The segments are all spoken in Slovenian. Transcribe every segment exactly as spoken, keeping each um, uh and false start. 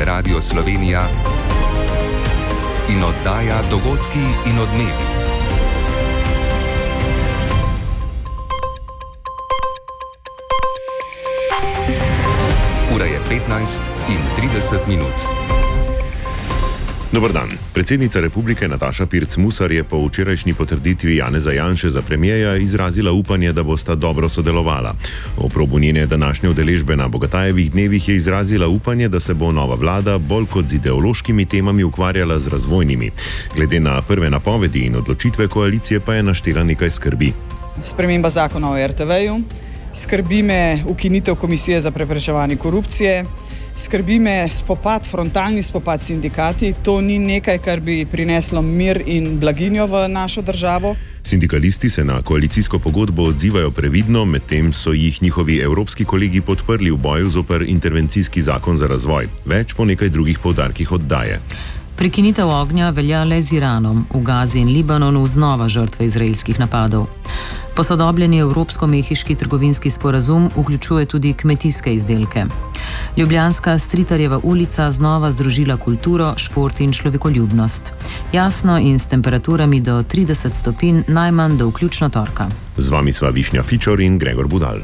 Radio Slovenija in oddaja Dogodki in odmevi. Ura je petnajst in trideset minut. Dober dan. Predsednica republike Nataša Pirc Musar je po včerajšnji potrditvi Janeza Janše za premierja izrazila upanje, da bosta dobro sodelovala. Ob robu njene današnje udeležbe na Bogatajevih dnevih je izrazila upanje, da se bo nova vlada bolj kot z ideološkimi temami ukvarjala z razvojnimi. Glede na prve napovedi in odločitve koalicije pa je naštela nekaj skrbi. Sprememba zakona o er te veju, skrbi me ukinitev Komisije za preprečevanje korupcije, skrbi me spopad, frontalni spopad s sindikati. To ni nekaj, kar bi prineslo mir in blaginjo v našo državo. Sindikalisti se na koalicijsko pogodbo odzivajo previdno, medtem so jih njihovi evropski kolegi podprli v boju zoper intervencijski zakon za razvoj. Več po nekaj drugih poudarkih oddaje. Prekinitev ognja velja le z Iranom, v Gazi in Libanonu znova žrtve izraelskih napadov. Posodobljeni evropsko-mehiški trgovinski sporazum vključuje tudi kmetijske izdelke. Ljubljanska Stritarjeva ulica znova združila kulturo, šport in človekoljubnost. Jasno in s temperaturami do trideset stopinj, najmanj do vključno torka. Z vami sva Višnja Fičor in Gregor Budal.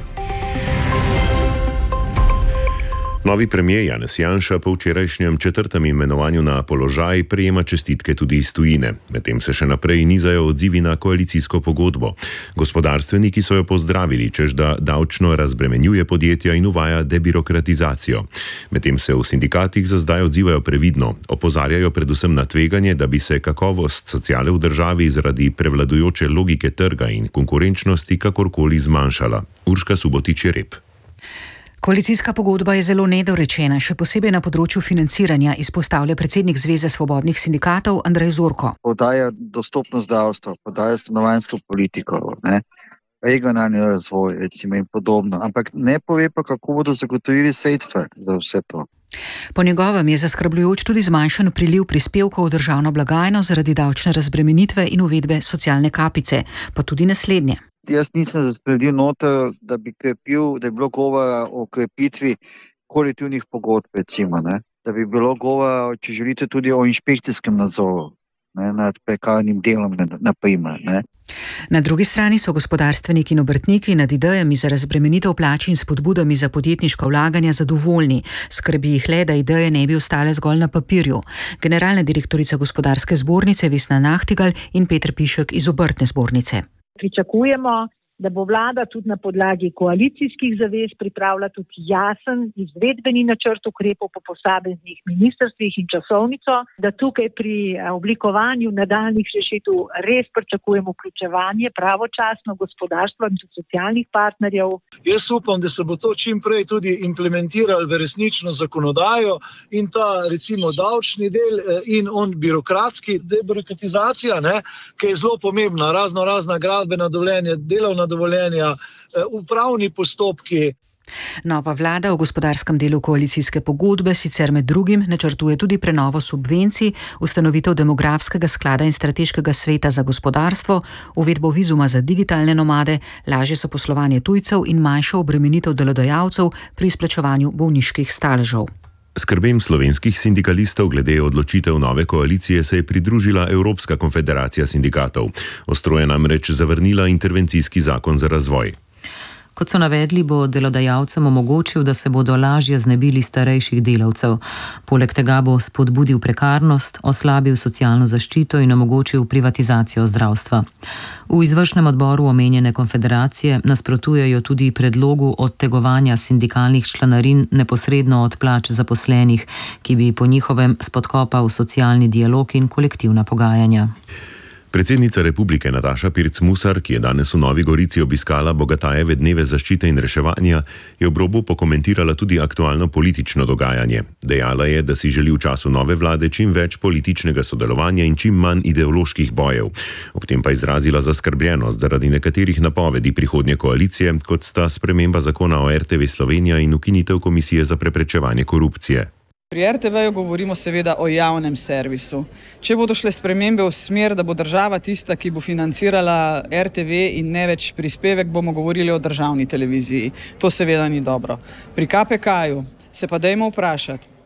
Novi premier Janez Janša po včerajšnjem četrtem imenovanju na položaj prejema čestitke tudi iz tujine. Medtem se še naprej nizajo odzivi na koalicijsko pogodbo. Gospodarstveniki so jo pozdravili, čež da davčno razbremenjuje podjetja in uvaja debirokratizacijo. Medtem se v sindikatih za zdaj odzivajo previdno. Opozarjajo predvsem na tveganje, da bi se kakovost sociale v državi zaradi prevladujoče logike trga in konkurenčnosti kakorkoli zmanjšala. Urška Subotič-Jereb. Koalicijska pogodba je zelo nedorečena, še posebej na področju financiranja, izpostavlja predsednik Zveze svobodnih sindikatov Andrej Zorko. Podaja dostopnost zdravstva, podaja stanovanjsko politiko, ne, regionalni razvoj, recimo in podobno, ampak ne pove pa, kako bodo zagotovili sredstva za vse to. Po njegovem je zaskrbljujoč tudi zmanjšan priliv prispevkov v državno blagajno zaradi davčne razbremenitve in uvedbe socialne kapice, pa tudi naslednje. Jaz nisem zaspredil noter, da bi krepil, da bi bilo govora o krepitvi kolektivnih pogodb, recimo, ne? Da bi bilo govora, če želite, tudi o inšpekcijskem nadzoru, ne? Nad prekarnim delom, na primer, ne? Na drugi strani so gospodarstveniki in obrtniki nad idejami za razbremenitev plač in spodbudami za podjetniška vlaganja zadovoljni. Skrbi jih le, da ideje ne bi ostale zgolj na papirju. Generalna direktorica gospodarske zbornice Vesna Nahtigal in Peter Pišek iz obrtne zbornice. Pričakujemo, da bo vlada tudi na podlagi koalicijskih zavez pripravila tudi jasen izvedbeni načrt ukrepov po posameznih ministrstvih in časovnico, da tukaj pri oblikovanju nadaljnjih rešitev res pričakujemo vključevanje pravočasno gospodarstva in socialnih partnerjev. Jaz upam, da se bo to čim prej tudi implementiralo v resnično zakonodajo in ta recimo davčni del in on birokratski debirokratizacija, ne, ki je zelo pomembna, razno razna gradbena dovoljenja, delovna dovoljenja, upravni postopki. Nova vlada v gospodarskem delu koalicijske pogodbe sicer med drugim načrtuje tudi prenovo subvencij, ustanovitev demografskega sklada in strateškega sveta za gospodarstvo, uvedbo vizuma za digitalne nomade, lažje zaposlovanje tujcev in manjšo obremenitev delodajalcev pri izplačevanju bolniških staležev. Skrbem slovenskih sindikalistov glede odločitev nove koalicije se je pridružila Evropska konfederacija sindikatov. Ostro je namreč zavrnila intervencijski zakon za razvoj. Kot so navedli, bo delodajalcem omogočil, da se bodo lažje znebili starejših delavcev. Poleg tega bo spodbudil prekarnost, oslabil socialno zaščito in omogočil privatizacijo zdravstva. V izvršnem odboru omenjene konfederacije nasprotujejo tudi predlogu odtegovanja sindikalnih članarin neposredno od plač zaposlenih, ki bi po njihovem spodkopal socialni dialog in kolektivna pogajanja. Predsednica republike Nataša Pirc Musar, ki je danes v Novi Gorici obiskala Bogatajeve dneve zaščite in reševanja, je ob robu pokomentirala tudi aktualno politično dogajanje. Dejala je, da si želi v času nove vlade čim več političnega sodelovanja in čim manj ideoloških bojev. Ob tem pa izrazila zaskrbljenost zaradi nekaterih napovedi prihodnje koalicije, kot sta sprememba zakona o er te ve Slovenija in ukinitev Komisije za preprečevanje korupcije. Pri er te veju govorimo seveda o javnem servisu. Če bodo šle spremembe v smer, da bo država tista, ki bo financirala er te ve in ne več prispevek, bomo govorili o državni televiziji. To seveda ni dobro. Pri ka pe ka-ju se pa dajmo vprašati,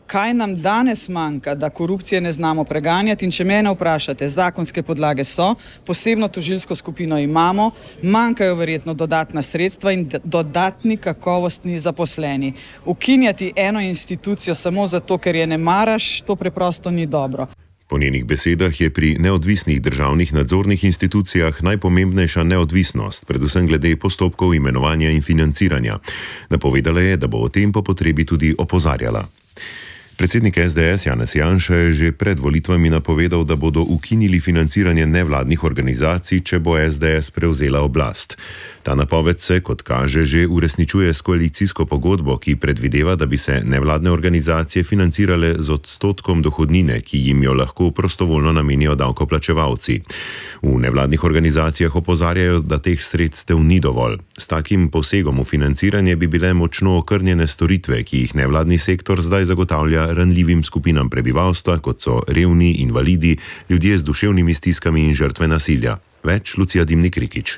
kaj nam danes manjka, da korupcije ne znamo preganjati, in če mene vprašate, zakonske podlage so, posebno tožilsko skupino imamo, manjkajo verjetno dodatna sredstva in dodatni kakovostni zaposleni. Ukinjati eno institucijo samo zato, ker je ne maraš, to preprosto ni dobro. Po njenih besedah je pri neodvisnih državnih nadzornih institucijah najpomembnejša neodvisnost, predvsem glede postopkov imenovanja in financiranja. Napovedala je, da bo o tem po potrebi tudi opozarjala. Predsednik es de es Janez Janša je že pred volitvami napovedal, da bodo ukinili financiranje nevladnih organizacij, če bo es de es prevzela oblast. Ta napoved se, kot kaže, že uresničuje s koalicijsko pogodbo, ki predvideva, da bi se nevladne organizacije financirale z odstotkom dohodnine, ki jim jo lahko prostovoljno namenijo davkoplačevalci. V nevladnih organizacijah opozarjajo, da teh sredstev ni dovolj. S takim posegom v financiranje bi bile močno okrnjene storitve, ki jih nevladni sektor zdaj zagotavlja ranljivim skupinam prebivalstva, kot so revni, invalidi, ljudje z duševnimi stiskami in žrtve nasilja. Več Lucija Dimnik-Rikić.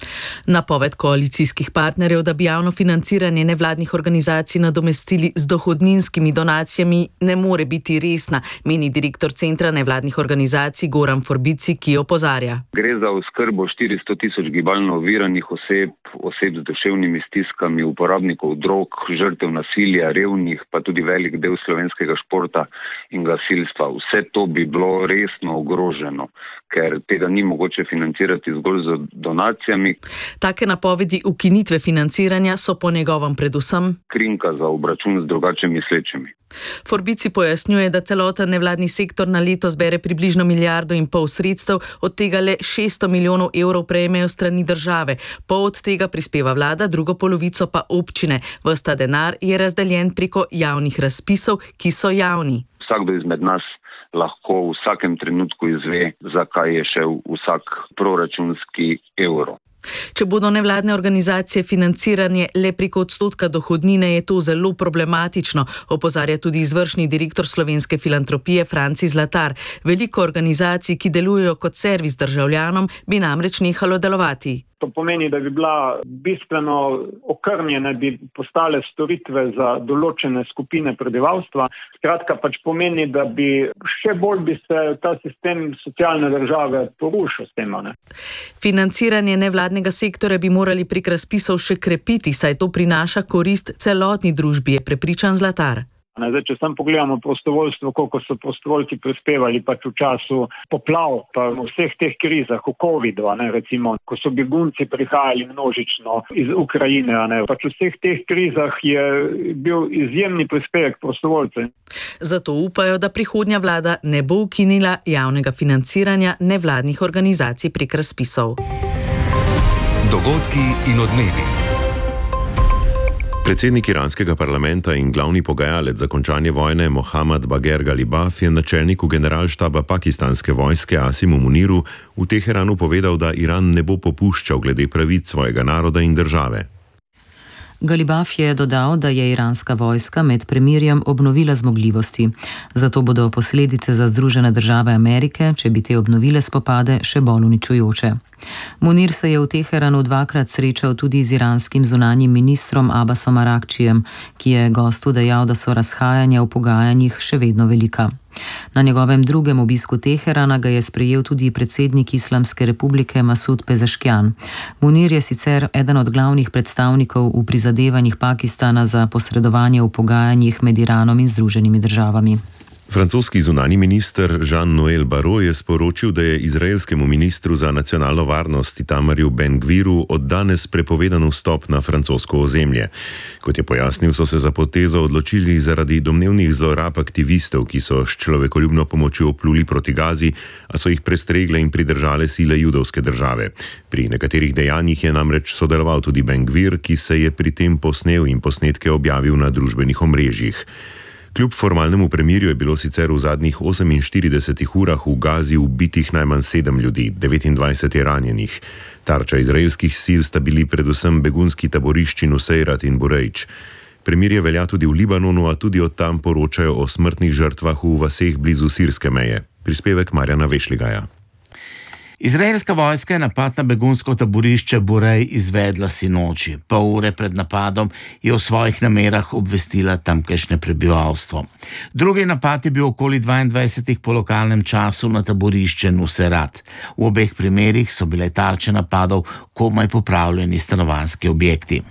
Napoved koalicijskih partnerjev, da bi javno financiranje nevladnih organizacij nadomestili z dohodninskimi donacijami, ne more biti resna, meni direktor Centra nevladnih organizacij Goran Forbici, ki opozarja. Gre za oskrbo štiristo tisoč gibalno oviranih oseb, oseb z duševnimi stiskami, uporabnikov drog, žrtev nasilja, revnih, pa tudi velik del slovenskega športa in gasilstva. Vse to bi bilo resno ogroženo, ker tega ni mogoče financirati zgolj z donacijami. Take napovedi ukinitve financiranja so po njegovem predvsem krinka za obračun z drugače mislečimi. Forbici pojasnjuje, da celoten nevladni sektor na leto zbere približno milijardo in pol sredstev, od tega le šeststo milijonov evrov prejmejo strani države. Pol od tega prispeva vlada, drugo polovico pa občine. Ves ta denar je razdeljen preko javnih razpisov, ki so javni. Vsakdo izmed nas lahko v vsakem trenutku izve, zakaj je šel vsak proračunski evro. Če bodo nevladne organizacije financiranje le preko odstotka dohodnine, je to zelo problematično, opozarja tudi izvršni direktor Slovenske filantropije Franci Zlatar. Veliko organizacij, ki delujejo kot servis državljanom, bi namreč nehalo delovati. To pomeni, da bi bila bistveno okrnjene, bi postale storitve za določene skupine prebivalstva. Skratka pač pomeni, da bi še bolj bi se ta sistem socialne države porušil s tem. Ne? Financiranje nevladnega sektorja bi morali prek razpisov še krepiti, saj to prinaša korist celotni družbi, je prepričan Zlatar. Zdaj, če sam pogledamo prostovoljstvo, koliko so prostovoljci prispevali pač v času poplav, pa v vseh teh krizah, v covidu, ne, recimo, ko so begunci prihajali množično iz Ukrajine, ne, pač v vseh teh krizah je bil izjemni prispevek prostovoljcev. Zato upajo, da prihodnja vlada ne bo ukinila javnega financiranja nevladnih organizacij prek razpisov. Dogodki in odmevi. Predsednik iranskega parlamenta in glavni pogajalec za končanje vojne Mohammad Bagher Ghalibaf je načelniku generalštaba pakistanske vojske Asimu Muniru v Teheranu povedal, da Iran ne bo popuščal glede pravic svojega naroda in države. Ghalibaf je dodal, da je iranska vojska med premirjem obnovila zmogljivosti. Zato bodo posledice za Združene države Amerike, če bi te obnovile spopade, še bolj uničujoče. Munir se je v Teheranu dvakrat srečal tudi z iranskim zunanjim ministrom Abbasom Arakčijem, ki je gostu dejal, da so razhajanja v pogajanjih še vedno velika. Na njegovem drugem obisku Teherana ga je sprejel tudi predsednik Islamske republike Masud Pezeškjan. Munir je sicer eden od glavnih predstavnikov v prizadevanjih Pakistana za posredovanje v pogajanjih med Iranom in Združenimi državami. Francoski zunanji minister Jean-Noël Barrot je sporočil, da je izraelskemu ministru za nacionalno varnost Itamarju Ben-Gviru od danes prepovedan vstop na francosko ozemlje. Kot je pojasnil, so se za potezo odločili zaradi domnevnih zlorab aktivistov, ki so s človekoljubno pomočjo pluli proti Gazi, a so jih prestregle in pridržale sile judovske države. Pri nekaterih dejanjih je namreč sodeloval tudi Ben-Gvir, ki se je pri tem posnel in posnetke objavil na družbenih omrežjih. Kljub formalnemu premirju je bilo sicer v zadnjih oseminštiridesetih urah v Gazi ubitih najmanj sedem ljudi, devetindvajset je ranjenih. Tarča izraelskih sil sta bili predvsem begunski taborišči Nuseirat in Burejč. Premirje velja tudi v Libanonu, a tudi od tam poročajo o smrtnih žrtvah v vaseh blizu sirske meje. Prispevek Marjana Vešligaja. Izraelska vojska je napad na begunsko taborišče Borej izvedla sinoči. Pol ure pred napadom je o svojih namerah obvestila tamkajšnje prebivalstvo. Drugi napad je bil okoli dvaindvajsetih po lokalnem času na taborišče Nuserat. V obeh primerih so bile tarče napadov komaj popravljeni stanovanjski objekti.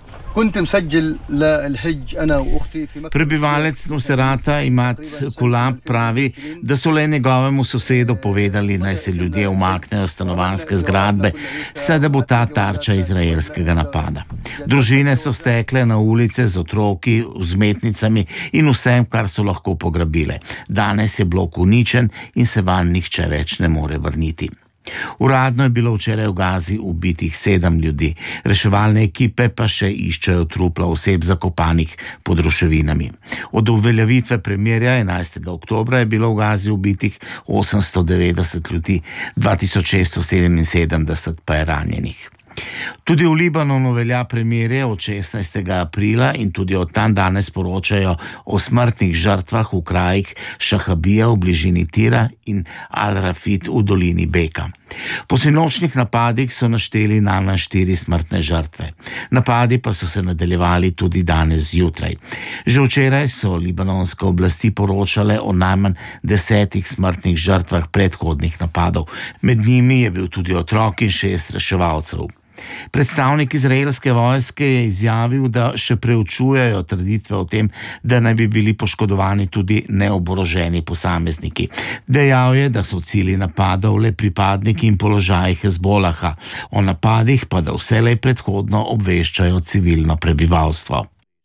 Prebivalec Nuserata Imad Kulab pravi, da so le njegovemu sosedu povedali, naj se ljudje umaknejo stanovanjske zgradbe, saj da bo ta tarča izraelskega napada. Družine so stekle na ulice z otroki, vzmetnicami in vsem, kar so lahko pograbile. Danes je blok uničen in se vanj nihče več ne more vrniti. Uradno je bilo včeraj v Gazi ubitih sedem ljudi, reševalne ekipe pa še iščejo trupla oseb zakopanih pod ruševinami. Od uveljavitve premirja enajstega oktobra je bilo v Gazi ubitih osemsto devetdeset ljudi, dva tisoč šeststo sedeminsedemdeset pa je ranjenih. Tudi v Libanonu velja premirje od šestnajstega aprila in tudi od tam danes poročajo o smrtnih žrtvah v krajih Šahabija v bližini Tira in Al-Rafid v dolini Beka. Po sinočnih napadih so našteli najmanj štiri smrtne žrtve. Napadi pa so se nadaljevali tudi danes zjutraj. Že včeraj so libanonske oblasti poročale o najmanj desetih smrtnih žrtvah predhodnih napadov. Med njimi je bil tudi otrok in šest reševalcev. Predstavnik izraelske vojske je izjavil, da še preučujejo trditve o tem, da naj bi bili poškodovani tudi neoboroženi posamezniki. Dejal je, da so cilji napadov le pripadniki in položaji Hezbolaha, o napadih pa da vselej predhodno obveščajo civilno prebivalstvo.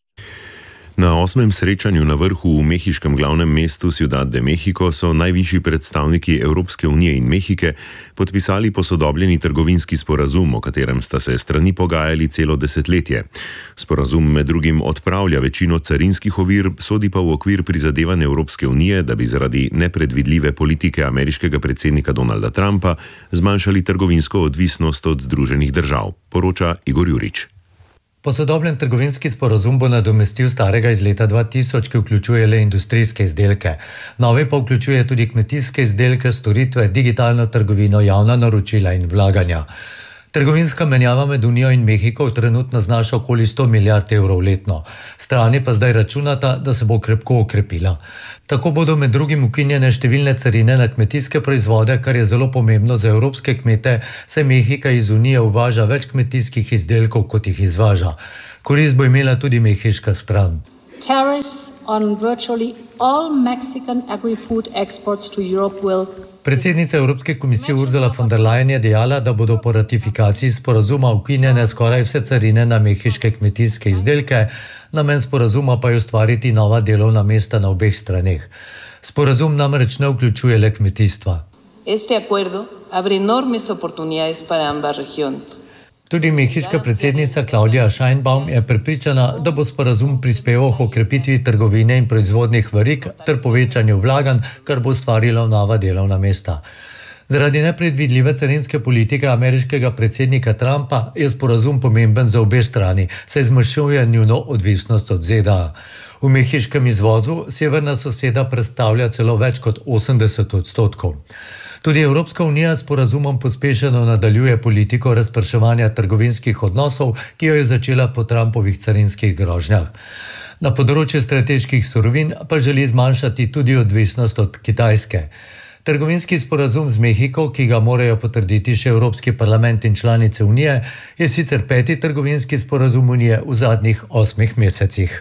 Na osmem srečanju na vrhu v mehiškem glavnem mestu Ciudad de México so najvišji predstavniki Evropske unije in Mehike podpisali posodobljeni trgovinski sporazum, o katerem sta se strani pogajali celo desetletje. Sporazum med drugim odpravlja večino carinskih ovir, sodi pa v okvir prizadevanj Evropske unije, da bi zaradi nepredvidljive politike ameriškega predsednika Donalda Trumpa zmanjšali trgovinsko odvisnost od Združenih držav, poroča Igor Jurič. Posodobljen trgovinski sporazum bo nadomestil starega iz leta dva tisoč, ki vključuje le industrijske izdelke. Novi pa vključuje tudi kmetijske izdelke, storitve, digitalno trgovino, javna naročila in vlaganja. Trgovinska menjava med Unijo in Mehiko trenutno znaša okoli sto milijard evrov letno. Strani pa zdaj računata, da se bo krepko okrepila. Tako bodo med drugim ukinjene številne carine na kmetijske proizvode, kar je zelo pomembno za evropske kmete, saj Mehika iz Unije uvaža več kmetijskih izdelkov, kot jih izvaža. Korist bo imela tudi mehiška stran. Tariffs on virtually all Mexican agri-food exports to Europe will Predsednica Evropske komisije Ursula von der Leyen je dejala, da bodo po ratifikaciji sporazuma ukinjene skoraj vse carine na mehiške kmetijske izdelke, namen sporazuma pa je ustvariti nova delovna mesta na obeh straneh. Sporazum namreč ne vključuje le kmetijstva. Este acuerdo abre enormes oportunidades para ambas regiones. Tudi mehiška predsednica Claudia Sheinbaum je prepričana, da bo sporazum prispeval k okrepitvi trgovine in proizvodnih verig ter povečanju vlaganj, kar bo ustvarilo nova delovna mesta. Zaradi nepredvidljive carinske politike ameriškega predsednika Trumpa je sporazum pomemben za obe strani, saj zmanjšuje njuno odvisnost od Z D A. V mehiškem izvozu severna soseda predstavlja celo več kot osemdeset odstotkov. Tudi Evropska unija s sporazumom pospešeno nadaljuje politiko razprševanja trgovinskih odnosov, ki jo je začela po Trumpovih carinskih grožnjah. Na področju strateških surovin pa želi zmanjšati tudi odvisnost od Kitajske. Trgovinski sporazum z Mehiko, ki ga morajo potrditi še Evropski parlament in članice Unije, je sicer peti trgovinski sporazum Unije v zadnjih osmih mesecih.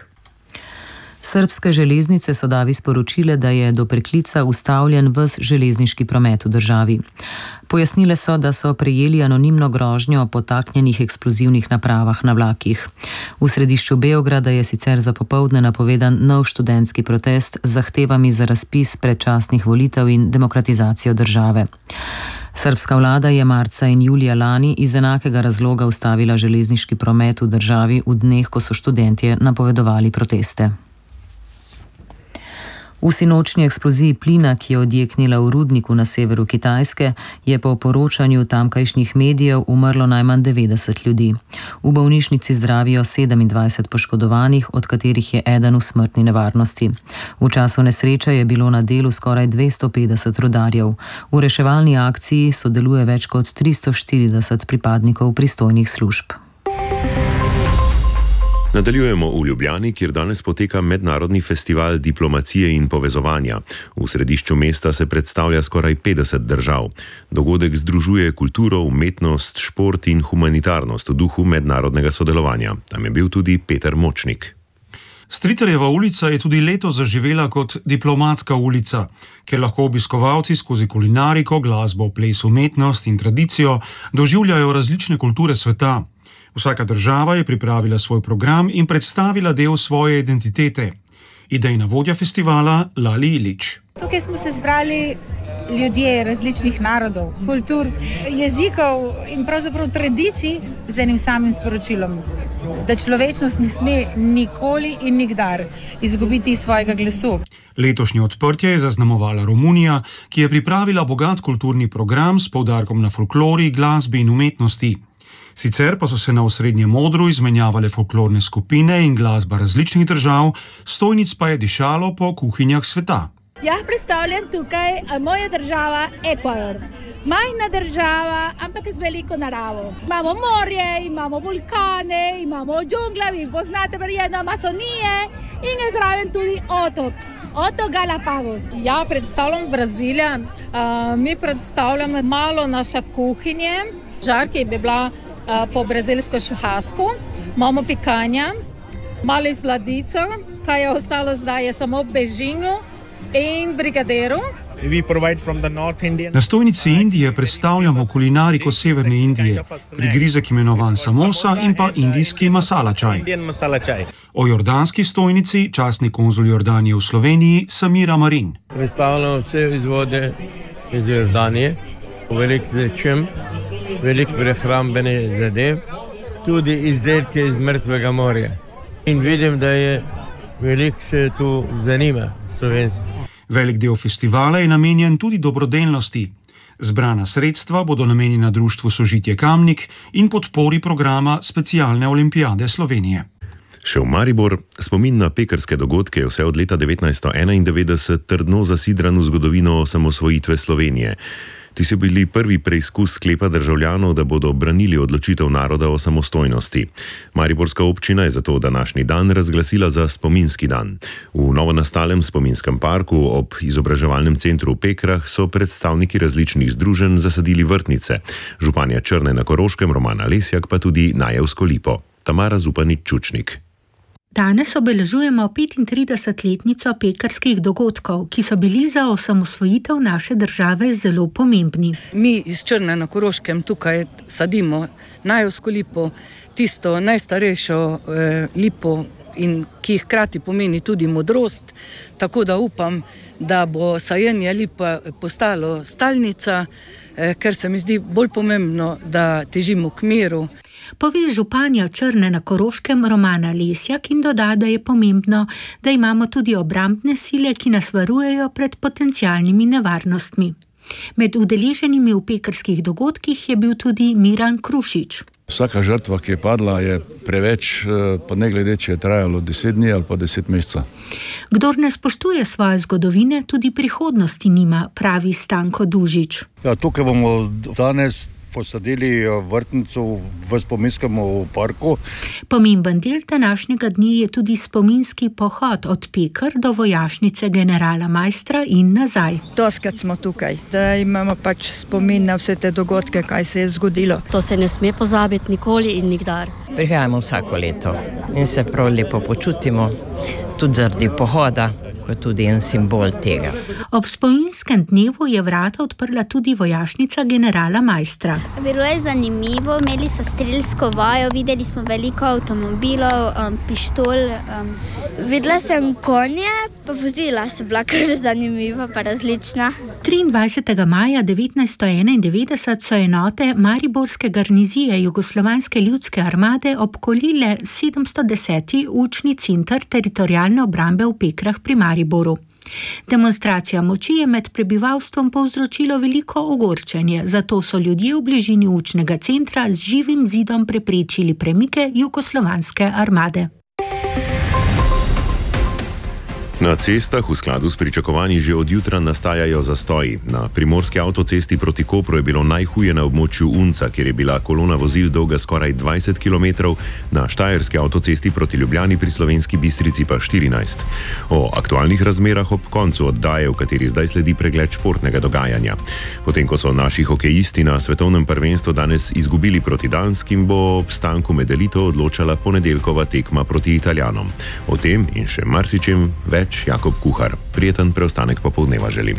Srbske železnice so davi sporočile, da je do preklica ustavljen ves železniški promet v državi. Pojasnile so, da so prejeli anonimno grožnjo o potaknjenih eksplozivnih napravah na vlakih. V središču Beograda je sicer za popoldne napovedan nov študentski protest z zahtevami za razpis predčasnih volitev in demokratizacijo države. Srbska vlada je marca in julija lani iz enakega razloga ustavila železniški promet v državi v dneh, ko so študentje napovedovali proteste. V sinočnji eksploziji plina, ki je odjeknila v rudniku na severu Kitajske, je po poročanju tamkajšnjih medijev umrlo najmanj devetdeset ljudi. V bolnišnici zdravijo sedemindvajset poškodovanih, od katerih je eden v smrtni nevarnosti. V času nesreče je bilo na delu skoraj dvesto petdeset rudarjev. V reševalni akciji sodeluje več kot tristo štirideset pripadnikov pristojnih služb. Nadaljujemo v Ljubljani, kjer danes poteka mednarodni festival diplomacije in povezovanja. V središču mesta se predstavlja skoraj petdeset držav. Dogodek združuje kulturo, umetnost, šport in humanitarnost v duhu mednarodnega sodelovanja. Tam je bil tudi Peter Močnik. Stritarjeva ulica je tudi letos zaživela kot diplomatska ulica, kjer lahko obiskovalci skozi kulinariko, glasbo, ples, umetnost in tradicijo doživljajo različne kulture sveta. Vsaka država je pripravila svoj program in predstavila del svoje identitete. Idejna vodja festivala Lali Ilić. Tukaj smo se zbrali ljudje različnih narodov, kultur, jezikov in pravzaprav tradicij z enim samim sporočilom, da človečnost ne sme nikoli in nikdar izgubiti svojega glasu. Letošnje odprtje je zaznamovala Romunija, ki je pripravila bogat kulturni program s poudarkom na folklori, glasbi in umetnosti. Sicer pa so se na osrednjem odru izmenjavale folklorne skupine in glasba različnih držav, stojnic pa je dišalo po kuhinjah sveta. Jaz predstavljam tukaj moja država Ekvador. Majhna država, ampak z veliko naravo. Imamo morje, imamo vulkane, imamo džungla, vi poznate verjetno Amazonije in je zraven tudi otok. Otok Galapagos. Ja, predstavljam Brazilijo. Uh, mi predstavljamo malo naše kuhinje. Žarki bi bila uh, po brazilsko šuhasku. Imamo pikanja, malo sladico, kaj je ostalo zdaj je samo bežinju in brigaderu. Na stojnici Indije predstavljamo kulinariko severne Indije, prigrizek imenovan samosa in pa indijski masala čaj. O jordanski stojnici častni konzul Jordanije v Sloveniji Samira Marin. Predstavljamo vse izvode iz Jordanije, veliko začem, veliko prehrambene zadev, tudi izdelke iz mrtvega morja. In vidim, da je veliko se tu zanima slovenci. Velik del festivala je namenjen tudi dobrodelnosti. Zbrana sredstva bodo namenjena društvu Sožitje Kamnik in podpori programa Specialne olimpijade Slovenije. Še v Maribor, spomin na pekrske dogodke je vse od leta devetnajststo enaindevetdeset trdno zasidran v zgodovino osamosvojitve Slovenije. Ti so bili prvi preizkus sklepa državljanov, da bodo branili odločitev naroda o samostojnosti. Mariborska občina je zato današnji dan razglasila za spominski dan. V novonastalem spominskem parku ob izobraževalnem centru v Pekrah so predstavniki različnih združenj zasadili vrtnice. Županja Črne na Koroškem Romana Lesjak pa tudi Najevsko lipo. Tamara Zupanič-Čučnik. Danes obeležujemo petintridesetletnico pekrskih dogodkov, ki so bili za osamosvojitev naše države zelo pomembni. Mi iz Črne na Koroškem tukaj sadimo Najevsko lipo, tisto najstarejšo eh, lipo, in ki hkrati pomeni tudi modrost, tako da upam, da bo sajenje lipa postalo stalnica, eh, ker se mi zdi bolj pomembno, da težimo k miru. Pove županja Črne na Koroškem Romana Lesjak in doda, da je pomembno, da imamo tudi obrambne sile, ki nas varujejo pred potencialnimi nevarnostmi. Med udeleženimi v pekrskih dogodkih je bil tudi Miran Krušič. Vsaka žrtva, ki je padla, je preveč, pa ne glede, če je trajalo deset dni ali pa deset mesecev. Kdor ne spoštuje svoje zgodovine, tudi prihodnosti nima, pravi Stanko Dužič. Ja, tukaj bomo danes posadili vrtnico v spominskem parku. Pomemben del današnjega dne je tudi spominski pohod od Peker do vojašnice generala Maistra in nazaj. Doskrat smo tukaj, da imamo pač spomin na vse te dogodke, kaj se je zgodilo. To se ne sme pozabiti nikoli in nikdar. Prihajamo vsako leto in se prav lepo počutimo, tudi zaradi pohoda, kot tudi en simbol tega. Ob spominskem dnevu je vrata odprla tudi vojašnica generala Maistra. Bilo je zanimivo, imeli so strelsko vajo, videli smo veliko avtomobilov, um, pištol. Um. Videla sem konje, pa vozila so bila kar zanimiva, pa različna. triindvajsetega maja devetnajststo enaindevetdeset so enote Mariborske garnizije Jugoslovanske ljudske armade obkolile sedemsto deseti učni center teritorialne obrambe v Pekrah pri Mariboru. Demonstracija moči je med prebivalstvom povzročilo veliko ogorčenje, zato so ljudje v bližini učnega centra z živim zidom preprečili premike jugoslovanske armade. Na cestah v skladu s pričakovanji že od jutra nastajajo zastoji. Na primorski avtocesti proti Kopru je bilo najhuje na območju Unca, kjer je bila kolona vozil dolga skoraj dvajset kilometrov, na štajerski avtocesti proti Ljubljani pri Slovenski Bistrici pa štirinajst. O aktualnih razmerah ob koncu oddaje, v kateri zdaj sledi pregled športnega dogajanja. Potem, ko so naši hokejisti na svetovnem prvenstvu danes izgubili proti Danskim, bo ob stanku med elito odločala ponedeljkova tekma proti Italijanom. O tem in še marsičem več Jakob Kuhar. Prijeten preostanek popoldneva želim.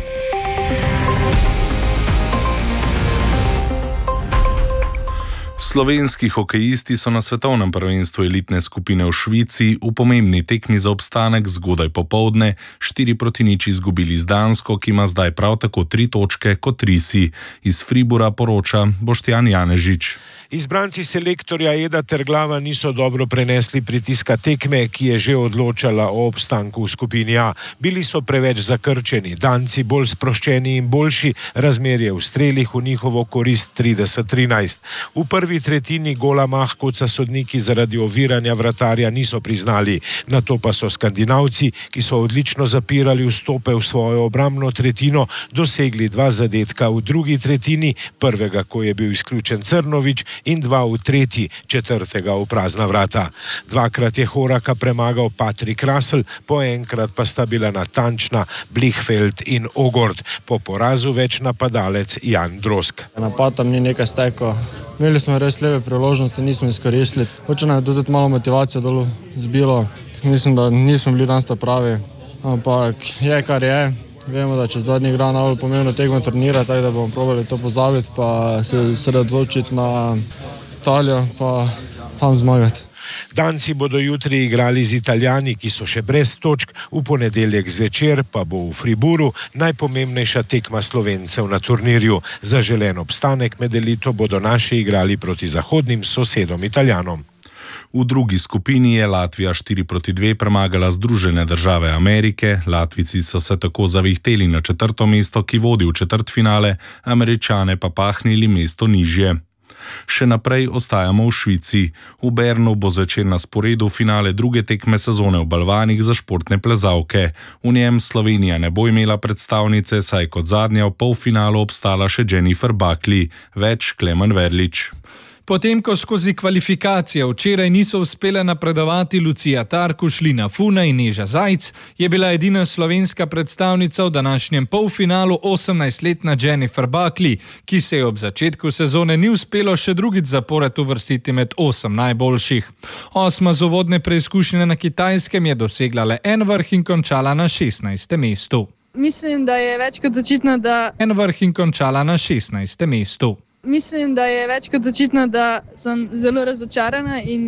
Slovenski hokejisti so na svetovnem prvenstvu elitne skupine v Švici v pomembni tekmi za obstanek zgodaj popoldne štiri proti nič izgubili z Dansko, ki ima zdaj prav tako tri točke kot risi. Iz Fribura poroča Boštjan Janežič. Izbranci selektorja Eda Terglava niso dobro prenesli pritiska tekme, ki je že odločala o obstanku v skupini A. Bili so preveč zakrčeni, Danci bolj sproščeni in boljši, razmerje v strelih v njihovo korist trideset trinajst. V prvi tretjini gola Mahkovca sodniki zaradi oviranja vratarja niso priznali, nato pa so Skandinavci, ki so odlično zapirali vstope v svojo obrambno tretjino, dosegli dva zadetka v drugi tretjini, prvega, ko je bil izključen Crnovič, in dva v tretji, četrtega v prazna vrata. Dvakrat je Horaka premagal Patrik Russell, po enkrat pa sta bila natančna Blichfeld in Ogord, po porazu več napadalec Jan Drosk. Napad tam ni nekaj steklo. Imeli smo res leve priložnosti, nismo izkoristili. Očeno je tudi malo motivacija dolo zbilo. Mislim, da nismo bili danes ta pravi, ampak je kar je. Vemo, da čez dva dni igra najbolj pomembno tekmo turnira, tako da bomo probali to pozabiti, pa se sredotočiti na Italijo, pa tam zmagati. Danci bodo jutri igrali z Italijani, ki so še brez točk, v ponedeljek zvečer pa bo v Friburu najpomembnejša tekma Slovencev na turnirju. Zaželen obstanek med elito bodo naši igrali proti zahodnim sosedom Italijanom. V drugi skupini je Latvija štiri proti dve premagala Združene države Amerike. Latvijci so se tako zavihteli na četrto mesto, ki vodi v četrtfinale, Američane pa pahnili mesto nižje. Še naprej ostajamo v Švici. V Bernu bo zvečer na sporedu finale druge tekme sezone v balvanih za športne plezalke. V njem Slovenija ne bo imela predstavnice, saj kot zadnja v polfinalu obstala še Jennifer Buckley. Več Klemen Verlič. Potem, ko skozi kvalifikacije včeraj niso uspele napredovati Lucija Tarkuš, Lina Funa in Neža Zajc, je bila edina slovenska predstavnica v današnjem polfinalu osemnajstletna Jennifer Buckley, ki se je ob začetku sezone ni uspelo še drugič zapored uvrstiti med osem najboljših. Osma z uvodne preizkušnje na Kitajskem je dosegla le en vrh in končala na šestnajstem mestu. Mislim, da je več kot očitno, da... En vrh in končala na šestnajstem mestu. Mislim, da je več kot očitno, da sem zelo razočarana in